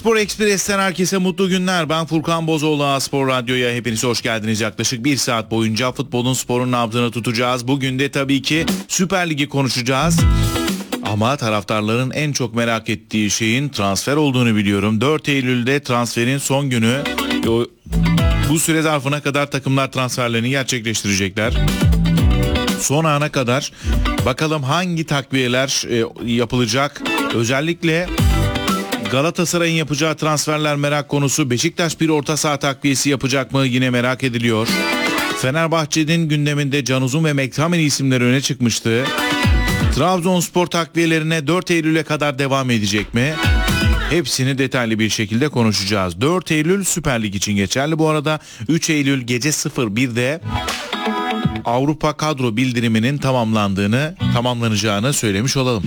Spor Ekspres'ten herkese mutlu günler. Ben Furkan Bozoğlu, Spor Radyo'ya hepiniz hoş geldiniz. Yaklaşık bir saat boyunca futbolun, sporun nabzını tutacağız. Bugün de tabii ki Süper Lig'i konuşacağız. Ama taraftarların en çok merak ettiği şeyin transfer olduğunu biliyorum. 4 Eylül'de transferin son günü. Bu süre zarfına kadar takımlar transferlerini gerçekleştirecekler. Son ana kadar bakalım hangi takviyeler yapılacak. Özellikle Galatasaray'ın yapacağı transferler merak konusu. Beşiktaş bir orta saha takviyesi yapacak mı? Yine merak ediliyor. Fenerbahçe'nin gündeminde Can Uzun ve McTominay isimleri öne çıkmıştı. Trabzonspor takviyelerine 4 Eylül'e kadar devam edecek mi? Hepsini detaylı bir şekilde konuşacağız. 4 Eylül Süper Lig için geçerli. Bu arada 3 Eylül gece 01'de Avrupa kadro bildiriminin tamamlanacağını söylemiş olalım.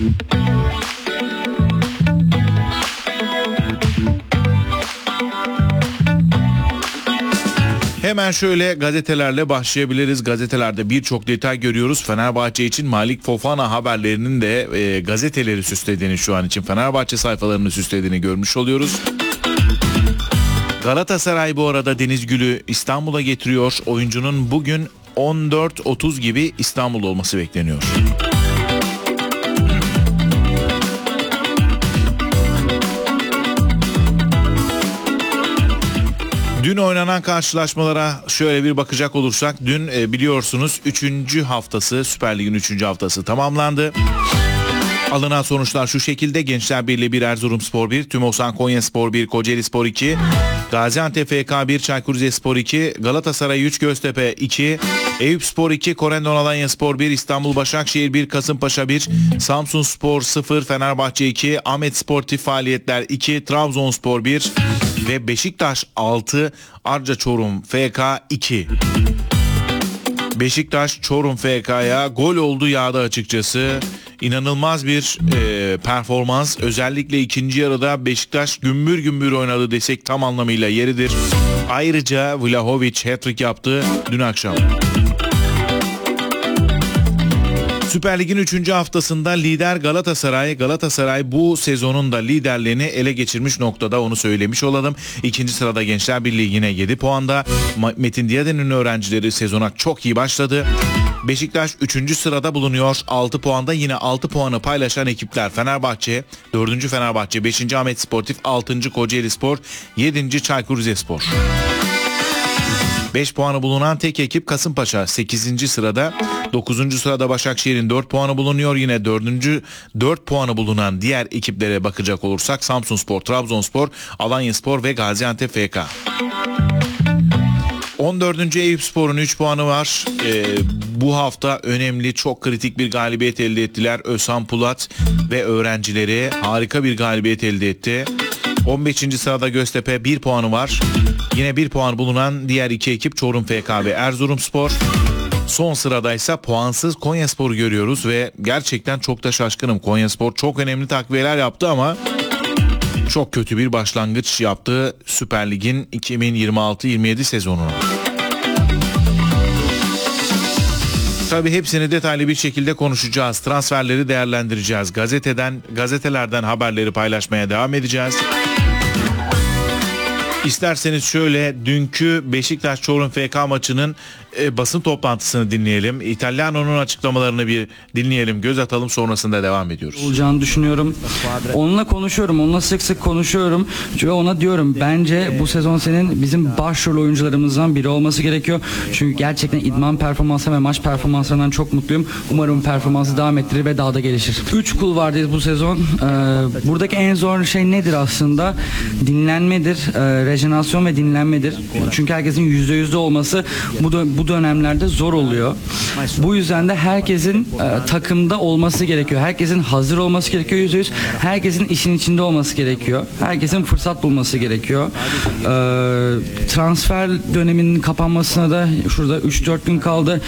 Hemen şöyle gazetelerle başlayabiliriz. Gazetelerde birçok detay görüyoruz. Fenerbahçe için Malik Fofana haberlerinin de gazeteleri süslediğini, şu an için Fenerbahçe sayfalarını süslediğini görmüş oluyoruz. Galatasaray bu arada Deniz Gül'ü İstanbul'a getiriyor. Oyuncunun bugün 14.30 gibi İstanbul'da olması bekleniyor. Dün oynanan karşılaşmalara şöyle bir bakacak olursak, dün biliyorsunuz 3. haftası, Süper Lig'in 3. haftası tamamlandı. Alınan sonuçlar şu şekilde: Gençler Birliği 1, Erzurumspor 1, Tümosan Konyaspor 1, Kocaelispor 2, Gaziantep FK 1, Çaykur Rizespor 2, Galatasaray 3, Göztepe 2, Eyüpspor 2, Korendon Alanyaspor 1, İstanbul Başakşehir 1, Kasımpaşa 1, Samsunspor 0, Fenerbahçe 2, Ahmet Sportif Faaliyetler 2, Trabzonspor 1 ve Beşiktaş 6, Arca Çorum FK 2. Beşiktaş Çorum FK'ya gol oldu yağdı açıkçası. İnanılmaz bir performans. Özellikle ikinci yarıda Beşiktaş gümbür gümbür oynadı desek tam anlamıyla yeridir. Ayrıca Vlahovic hat-trick yaptı dün akşam. Süper Lig'in 3. haftasında lider Galatasaray bu sezonun da liderliğini ele geçirmiş noktada, onu söylemiş olalım. 2. sırada Gençler Birliği yine 7 puanda. Metin Diyaden'in öğrencileri sezona çok iyi başladı. Beşiktaş 3. sırada bulunuyor 6 puanda. Yine 6 puanı paylaşan ekipler Fenerbahçe 4. Fenerbahçe, 5. Ahmet Sportif, 6. Kocaelispor, 7. Çaykur Rizespor. 5 puanı bulunan tek ekip Kasımpaşa 8. sırada. 9. sırada Başakşehir'in 4 puanı bulunuyor. Yine 4 puanı bulunan diğer ekiplere bakacak olursak Samsunspor, Trabzonspor, Alanyaspor ve Gaziantep FK. 14. Eyüpspor'un 3 puanı var. Bu hafta önemli, çok kritik bir galibiyet elde ettiler. Özhan Pulat ve öğrencileri harika bir galibiyet elde etti. 15. sırada Göztepe 1 puanı var. Yine 1 puan bulunan diğer iki ekip Çorum FK ve Erzurumspor. Son sıradaysa puansız Konyaspor'u görüyoruz ve gerçekten çok da şaşkınım. Konyaspor çok önemli takviyeler yaptı ama çok kötü bir başlangıç yaptı Süper Lig'in 2026-27 sezonuna. Tabii hepsini detaylı bir şekilde konuşacağız. Transferleri değerlendireceğiz. Gazetelerden haberleri paylaşmaya devam edeceğiz. İsterseniz şöyle dünkü Beşiktaş Çorum FK maçının basın toplantısını dinleyelim. İtalyano'nun açıklamalarını bir dinleyelim, göz atalım, sonrasında devam ediyoruz. Olacağını düşünüyorum. Onunla konuşuyorum, onunla sık sık konuşuyorum ve ona diyorum, bence bu sezon senin bizim başrol oyuncularımızdan biri olması gerekiyor. Çünkü gerçekten idman performansı ve maç performanslarından çok mutluyum. Umarım performansı devam ettirir ve daha da gelişir. 3 kulvardayız bu sezon. Buradaki en zor şey nedir aslında? Dinlenmedir, rejenerasyon ve dinlenmedir. Çünkü herkesin %100'de olması bu dönemlerde zor oluyor. Bu yüzden de herkesin takımda olması gerekiyor. Herkesin hazır olması gerekiyor %100. Herkesin işin içinde olması gerekiyor. Herkesin fırsat bulması gerekiyor. Transfer döneminin kapanmasına da şurada 3-4 gün kaldı.